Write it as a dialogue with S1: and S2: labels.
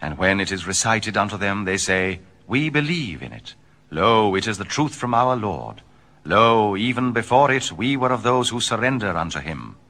S1: And when it is recited unto them, they say, We believe in it. Lo, it is the truth from our Lord. Lo, even before it, we were of those who surrender unto him.